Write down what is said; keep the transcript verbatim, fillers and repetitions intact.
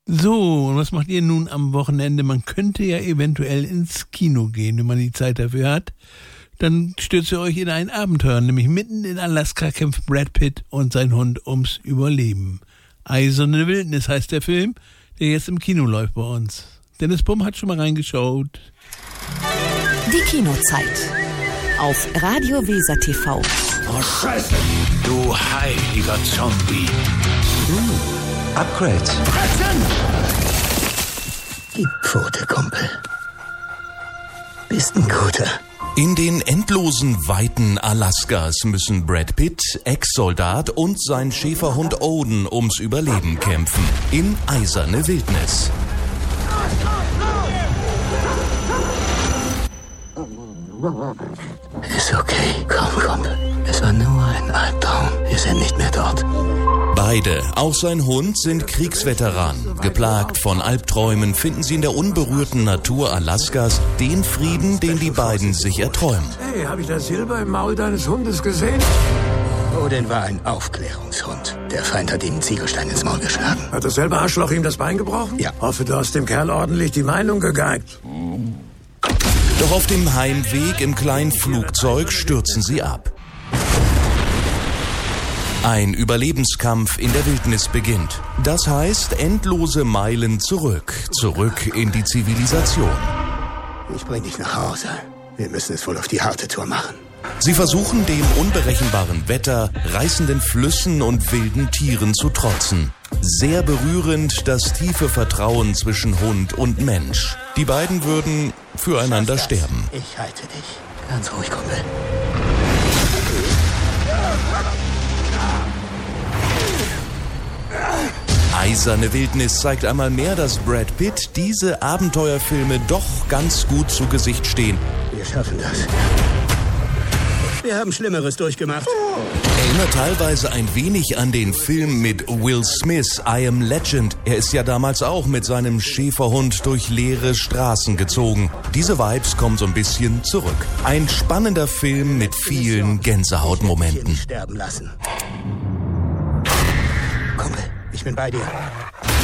So, und was macht ihr nun am Wochenende? Man könnte ja eventuell ins Kino gehen, wenn man die Zeit dafür hat. Dann stürzt ihr euch in ein Abenteuer, nämlich mitten in Alaska kämpft Brad Pitt und sein Hund ums Überleben. Eiserne Wildnis heißt der Film, der jetzt im Kino läuft bei uns. Dennis Pumm hat schon mal reingeschaut. Die Kinozeit auf Radio Weser T V. Oh Scheiße! Du heiliger Zombie! Hm. Upgrade. Fressen! Die Pfote, Kumpel. Bist ein guter. In den endlosen Weiten Alaskas müssen Brad Pitt, Ex-Soldat und sein Schäferhund Odin ums Überleben kämpfen. In eiserne Wildnis. Ist okay. Komm, Kumpel. Es war nur ein Albtraum. Wir sind nicht mehr dort. Beide, auch sein Hund, sind Kriegsveteranen. Geplagt von Albträumen finden sie in der unberührten Natur Alaskas den Frieden, den die beiden sich erträumen. Hey, habe ich das Silber im Maul deines Hundes gesehen? Odin war ein Aufklärungshund. Der Feind hat ihm einen Ziegelstein ins Maul geschlagen. Hat dasselbe Arschloch ihm das Bein gebrochen? Ja. Hoffe, du hast dem Kerl ordentlich die Meinung gegeigt. Doch auf dem Heimweg im kleinen Flugzeug stürzen sie ab. Ein Überlebenskampf in der Wildnis beginnt. Das heißt, endlose Meilen zurück, zurück in die Zivilisation. Ich bring dich nach Hause. Wir müssen es wohl auf die harte Tour machen. Sie versuchen, dem unberechenbaren Wetter, reißenden Flüssen und wilden Tieren zu trotzen. Sehr berührend das tiefe Vertrauen zwischen Hund und Mensch. Die beiden würden füreinander sterben. Ich halte dich. Ganz ruhig, Kumpel. Eiserne Wildnis zeigt einmal mehr, dass Brad Pitt diese Abenteuerfilme doch ganz gut zu Gesicht stehen. Wir schaffen das. Wir haben Schlimmeres durchgemacht. Erinnert teilweise ein wenig an den Film mit Will Smith, I Am Legend. Er ist ja damals auch mit seinem Schäferhund durch leere Straßen gezogen. Diese Vibes kommen so ein bisschen zurück. Ein spannender Film mit vielen Gänsehautmomenten. Sterben lassen. Kumpel, ich bin bei dir.